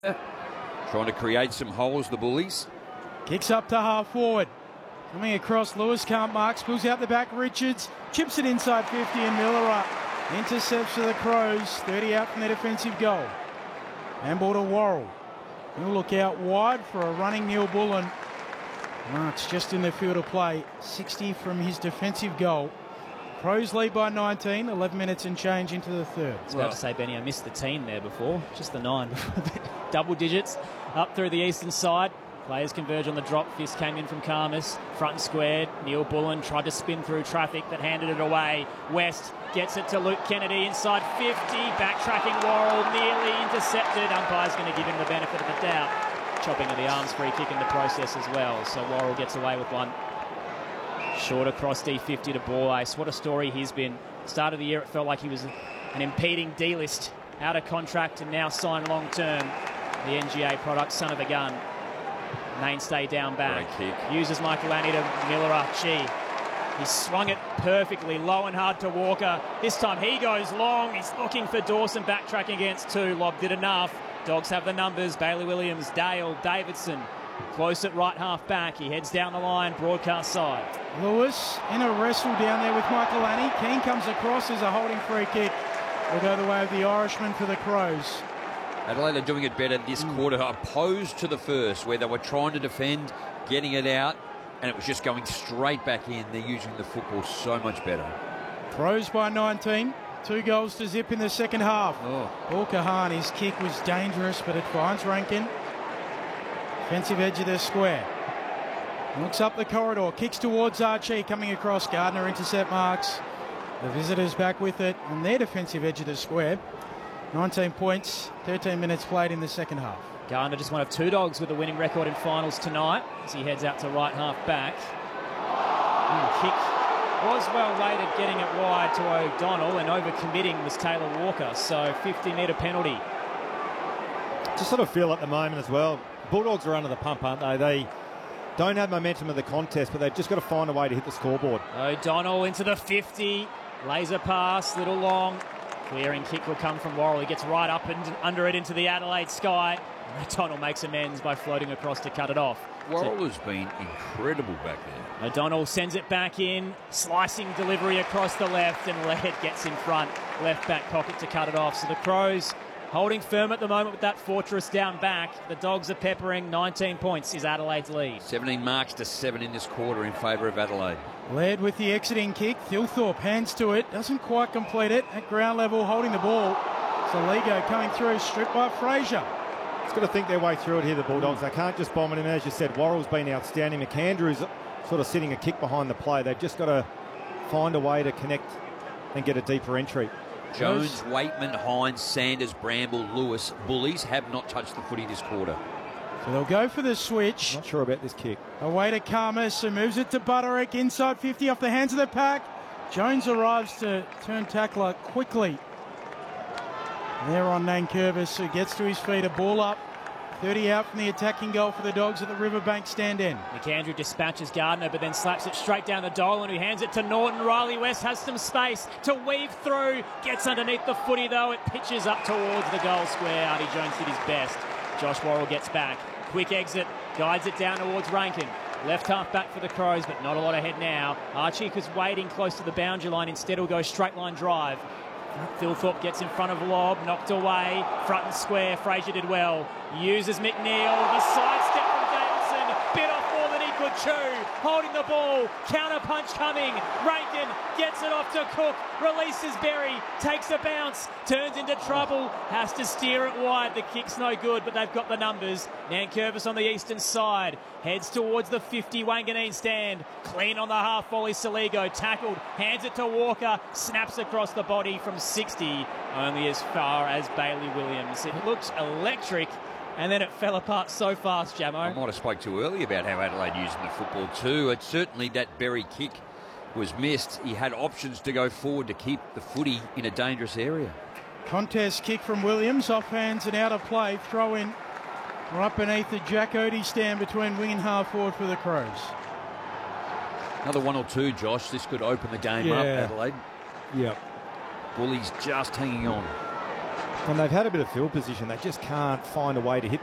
Trying to create some holes, the Bullies. Kicks up to half forward. Coming across, Lewis can't mark, spills out the back, Richards, chips it inside 50 and Miller intercepts for the Crows, 30 out from their defensive goal. Handball to Worrell. He'll look out wide for a running Neil Bullen. Marks just in the field of play, 60 from his defensive goal. Crows lead by 19, 11 minutes and change into the third. I was about to say, Benny, I missed the team there before, just the 9. Double digits up through the eastern side. Players converge on the drop. Fist came in from Karmas. Front and squared. Neil Bullen tried to spin through traffic but handed it away. West gets it to Luke Kennedy inside 50. Backtracking Worrell. Nearly intercepted. Umpire's going to give him the benefit of the doubt. Chopping of the arms, free kick in the process as well. So Worrell gets away with one. Short across D50 to Ball Ace. What a story he's been. Start of the year it felt like he was an impeding D-list. Out of contract and now signed long term. The NGA product, son of a gun. Mainstay down back. Great kick. Uses Michaelani to Miller. He swung it perfectly, low and hard to Walker. This time he goes long. He's looking for Dawson, backtracking against 2. Lobb did enough. Dogs have the numbers. Bailey Williams, Dale, Davidson. Close at right half back. He heads down the line, broadcast side. Lewis in a wrestle down there with Michaelani. Keane comes across as a holding free kick. Will go the way of the Irishman for the Crows. Adelaide are doing it better this quarter, opposed to the first, where they were trying to defend, getting it out, and it was just going straight back in. They're using the football so much better. Crows by 19. 2 goals to zip in the second half. Paul Kahan, his kick was dangerous, but it finds Rankin. Defensive edge of the square. Looks up the corridor, kicks towards Archie, coming across. Gardner intercept marks. The visitors back with it on their defensive edge of the square. 19 points, 13 minutes played in the second half. Gardner just one of 2 dogs with a winning record in finals tonight as he heads out to right half back. Kick was well weighted, getting it wide to O'Donnell, and over-committing was Taylor Walker, so 50-metre penalty. Just sort of feel at the moment as well, Bulldogs are under the pump, aren't they? They don't have momentum of the contest, but they've just got to find a way to hit the scoreboard. O'Donnell into the 50, laser pass, little long. Clearing kick will come from Worrell. He gets right up and under it into the Adelaide sky. And O'Donnell makes amends by floating across to cut it off. Worrell has been incredible back there. O'Donnell sends it back in, slicing delivery across the left, and Laird gets in front, left back pocket to cut it off. So the Crows holding firm at the moment with that fortress down back. The Dogs are peppering. 19 points is Adelaide's lead. 17 marks to 7 in this quarter in favour of Adelaide. Laird with the exiting kick. Thilthorpe hands to it. Doesn't quite complete it. At ground level, holding the ball. Soligo coming through, stripped by Fraser. It's got to think their way through it here, the Bulldogs. They can't just bomb it in. As you said, Worrell's been outstanding. McAndrew's sort of sitting a kick behind the play. They've just got to find a way to connect and get a deeper entry. Jones, Waitman, Hines, Sanders, Bramble, Lewis, Bullies have not touched the footy this quarter. So they'll go for the switch. Not sure about this kick. Away to Karmas, who moves it to Butterick, inside 50 off the hands of the pack. Jones arrives to turn tackler quickly. There on Nankervis, who gets to his feet, a ball up. 30 out from the attacking goal for the Dogs at the Riverbank stand end. McAndrew dispatches Gardner, but then slaps it straight down to Dolan, who hands it to Norton. Riley West has some space to weave through. Gets underneath the footy, though. It pitches up towards the goal square. Artie Jones did his best. Josh Worrell gets back. Quick exit, guides it down towards Rankin. Left half back for the Crows, but not a lot ahead now. Archie was waiting close to the boundary line. Instead, he'll go straight line drive. Thilthorpe gets in front of Lobb, knocked away, front and square. Fraser did well. Uses McNeil. His sidestep from Davidson. Bit off more than he could chew. Holding the ball. Counter punch coming. Rankin gets it off to Cook. Releases Berry. Takes a bounce. Turns into trouble. Has to steer it wide. The kick's no good, but they've got the numbers. Nankervis on the eastern side. Heads towards the 50 Wanganeen stand. Clean on the half volley. Soligo tackled. Hands it to Walker. Snaps across the body from 60. Only as far as Bailey Williams. It looked electric. And then it fell apart so fast, Jamo. I might have spoke too early about how Adelaide using the football too. It's certainly that Berry kick was missed. He had options to go forward to keep the footy in a dangerous area. Contest kick from Williams, off hands and out of play. Throw in right beneath the Jack Odie stand between wing and half forward for the Crows. Another 1 or 2, Josh. This could open the game up, Adelaide. Yep. Bullies just hanging on. And they've had a bit of field position. They just can't find a way to hit